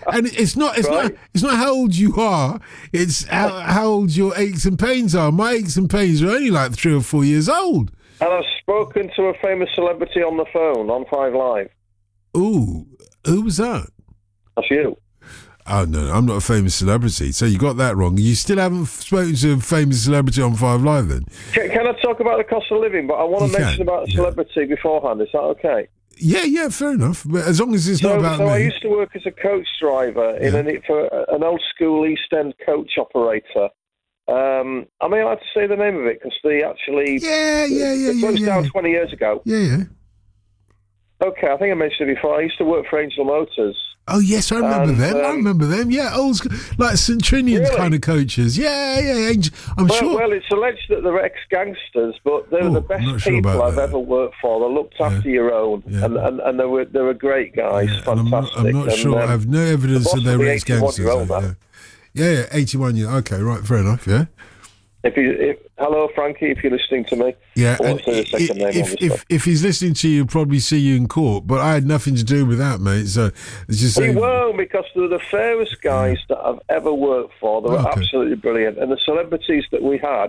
And it's not how old you are. It's how old your aches and pains are. My aches and pains are only like 3 or 4 years old. And I've spoken to a famous celebrity on the phone on 5 Live. Ooh, who was that? That's you. Oh, no, I'm not a famous celebrity, so you got that wrong. You still haven't spoken to a famous celebrity on 5 Live, then? Can I talk about the cost of living? But I want to mention about the celebrity beforehand. Is that okay? Yeah, fair enough. But as long as it's not about me. So I used to work as a coach driver for an old school East End coach operator. I mean, I have to say the name of it because they actually closed down 20 years ago. Yeah. Okay, I think I mentioned it before. I used to work for Angel Motors. Oh, yes, I remember them. Yeah, old school, like St. Trinian's kind of coaches. Yeah, Angel. Well, it's alleged that they're ex-gangsters, but they were the best people I've ever worked for. They looked after your own, and they were great guys, fantastic. I'm not sure. I have no evidence that they were ex-gangsters. Yeah, 81 years. Okay, right, fair enough, yeah. Hello, Frankie, if you're listening to me. Yeah, and if he's listening to you, he'll probably see you in court, but I had nothing to do with that, mate. So it's just he won't, because they're the fairest guys that I've ever worked for. They were absolutely brilliant. And the celebrities that we had,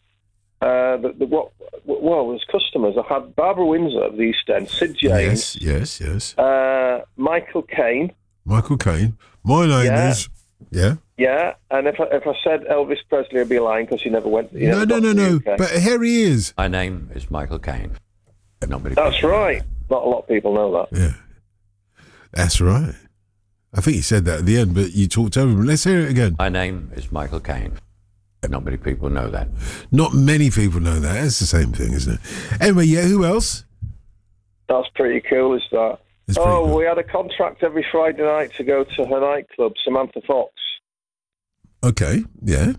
as customers, I had Barbara Windsor of the East End, Sid James. Yes. Michael Caine. My name is... Yeah. Yeah, and if I said Elvis Presley, I'd be lying because he never went. No. But here he is. My name is Michael Caine. That's right. Not a lot of people know that. Yeah, that's right. I think he said that at the end, but you talked over him. Let's hear it again. My name is Michael Caine. Not many people know that. Not many people know that. It's the same thing, isn't it? Anyway, yeah. Who else? That's pretty cool, is that? Cool. We had a contract every Friday night to go to her nightclub, Samantha Fox. Okay, yeah.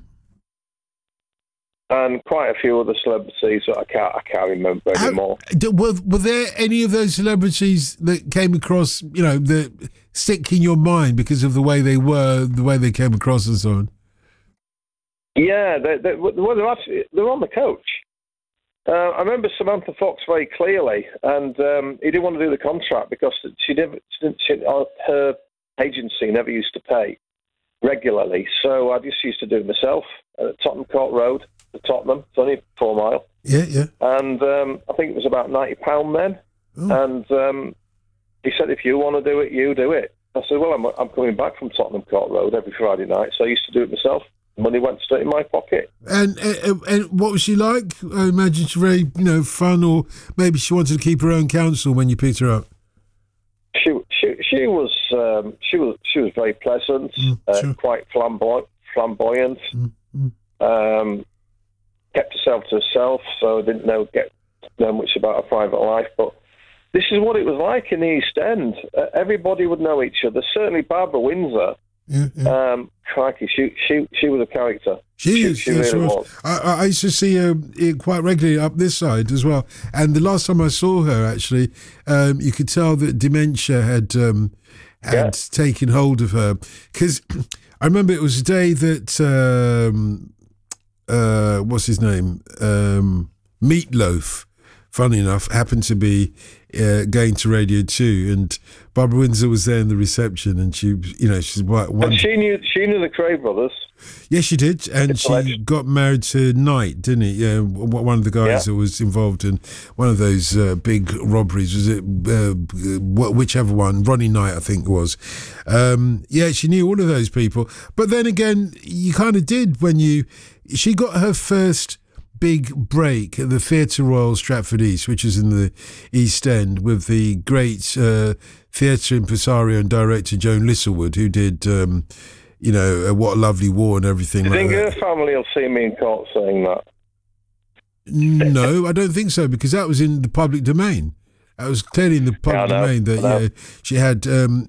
And quite a few other celebrities that I can't remember anymore. Were there any of those celebrities that came across, that stick in your mind because of the way they were, the way they came across and so on? Yeah, they're on the coach. I remember Samantha Fox very clearly, and he didn't want to do the contract because her agency never used to pay regularly. So I just used to do it myself at Tottenham Court Road, to Tottenham. It's only 4 mile. Yeah. And I think it was about £90 then. Oh. And he said, if you want to do it, you do it. I said, well, I'm coming back from Tottenham Court Road every Friday night, so I used to do it myself. Money went straight in my pocket. And what was she like? I imagine she very, fun, or maybe she wanted to keep her own counsel when you picked her up. She was very pleasant, sure. Quite flamboyant. Kept herself to herself, so I didn't know much about her private life. But this is what it was like in the East End. Everybody would know each other. Certainly, Barbara Windsor. Yeah. Crikey, she was a character. She really was. I used to see her quite regularly up this side as well. And the last time I saw her, actually, you could tell that dementia had taken hold of her. Because I remember it was a day that what's his name, Meatloaf, funny enough, happened to be going to Radio 2, and Barbara Windsor was there in the reception, and she's one. And she knew the Cray brothers. Yes, she did, and she got married to Knight, didn't he? Yeah, one of the guys that was involved in one of those big robberies. Was it whichever one? Ronnie Knight, I think it was. She knew all of those people. But then again, you kind of did when she got her first big break at the Theatre Royal Stratford East, which is in the East End, with the great theatre impresario and director Joan Littlewood, who did, What a Lovely War and everything like that. Do you think her family will see me in court saying that? No, I don't think so, because that was in the public domain. That was clearly in the public domain that she had.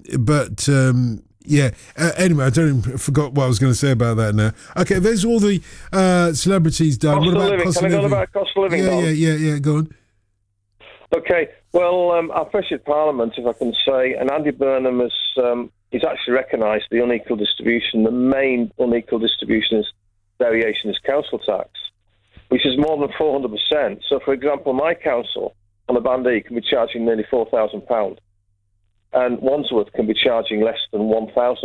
Anyway, I forgot what I was going to say about that now. Okay, there's all the celebrities done. Cost of living. Can I go about cost of living? Yeah, go on. Okay, well, our British Parliament, if I can say, and Andy Burnham he's actually recognised the unequal distribution. The main unequal distribution variation is council tax, which is more than 400%. So, for example, my council on a Band E can be charging nearly £4,000. And Wandsworth can be charging less than 1,000.